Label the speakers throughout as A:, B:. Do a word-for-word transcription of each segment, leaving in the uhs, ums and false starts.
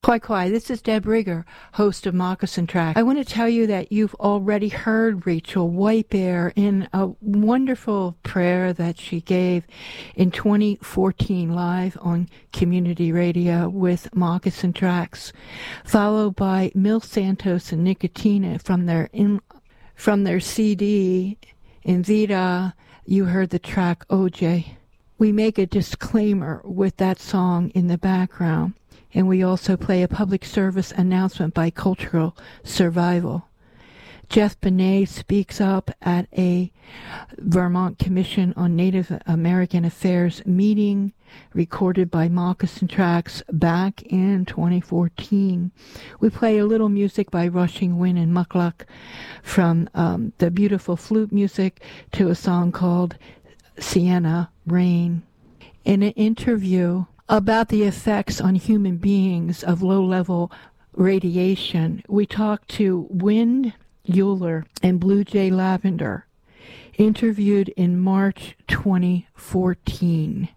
A: Quite quiet. This is Deb Rigger, host of Moccasin Track. I want to tell you that you've already heard Rachel Whitebear in a wonderful prayer that she gave in twenty fourteen live on community radio with Moccasin Tracks, followed by Mil Santos and Nicotina from their in, from their C D in Vida. You heard the track O J. We make a disclaimer with that song in the background. And we also play a public service announcement by Cultural Survival. Jeff Benet speaks up at a Vermont Commission on Native American Affairs meeting recorded by Moccasin Tracks back in twenty fourteen. We play a little music by Rushing Wind and Mukluk, from um, the beautiful flute music to a song called Sienna Rain. In an interview about the effects on human beings of low-level radiation, we talked to Wynne Euler and Blue Jay Lavender, interviewed in March twenty fourteen.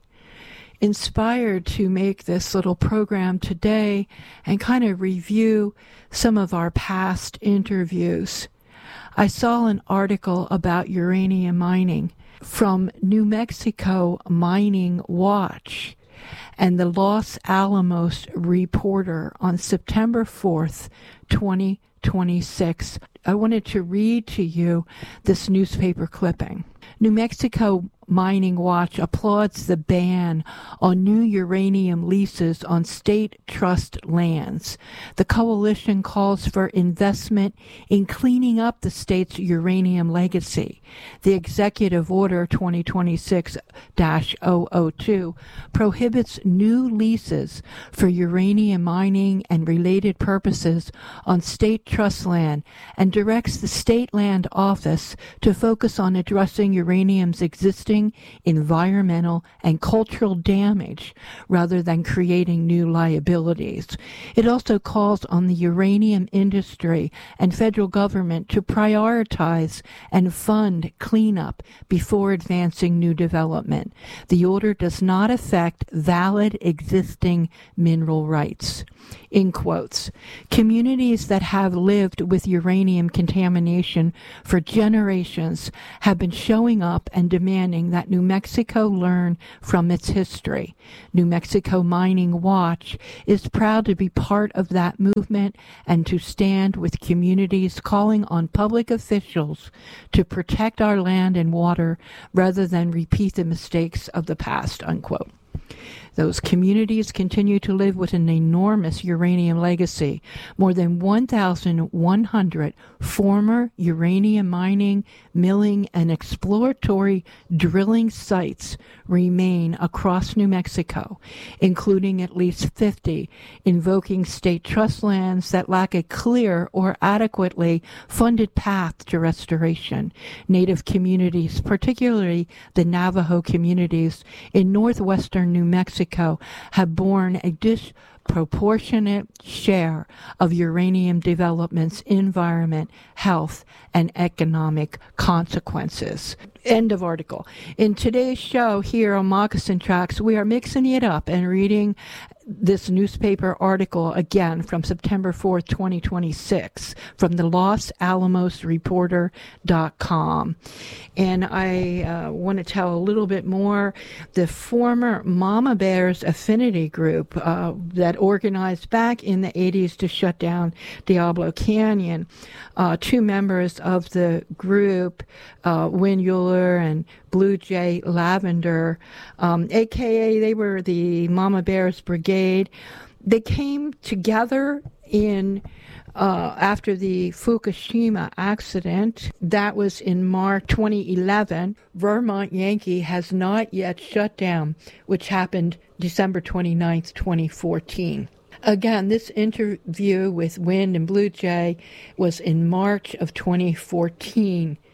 A: Inspired to make this little program today and kind of review some of our past interviews, I saw an article about uranium mining from New Mexico Mining Watch and the Los Alamos Reporter on September fourth, twenty twenty-six. I wanted to read to you this newspaper clipping. New Mexico Mining Watch applauds the ban on new uranium leases on state trust lands. The coalition calls for investment in cleaning up the state's uranium legacy. The Executive Order twenty twenty-six dash zero zero two prohibits new leases for uranium mining and related purposes on state trust land and directs the State Land Office to focus on addressing uranium's existing environmental and cultural damage rather than creating new liabilities. It also calls on the uranium industry and federal government to prioritize and fund cleanup before advancing new development. The order does not affect valid existing mineral rights. In quotes, communities that have lived with uranium contamination for generations have been showing up and demanding that New Mexico learn from its history. New Mexico Mining Watch is proud to be part of that movement and to stand with communities calling on public officials to protect our land and water rather than repeat the mistakes of the past, unquote. Those communities continue to live with an enormous uranium legacy. More than one thousand one hundred former uranium mining, milling, and exploratory drilling sites remain across New Mexico, including at least fifty invoking state trust lands that lack a clear or adequately funded path to restoration. Native communities, particularly the Navajo communities in northwestern New Mexico, have borne a disproportionate share of uranium development's environment, health, and economic consequences. End of article. In today's show here on Moccasin Tracks, we are mixing it up and reading this newspaper article again from September fourth, twenty twenty-six, from the Los Alamos Reporter dot com. And I uh, want to tell a little bit more. The former Mama Bears affinity group uh, that organized back in the eighties to shut down Diablo Canyon, uh, two members of the group, uh, Wynne Euler and Blue Jay Lavender, um, a k a they were the Mama Bears Brigade. They came together in uh, after the Fukushima accident. That was in March twenty eleven. Vermont Yankee has not yet shut down, which happened December twenty-ninth, twenty fourteen. Again, this interview with Wynne and Blue Jay was in March of twenty fourteen.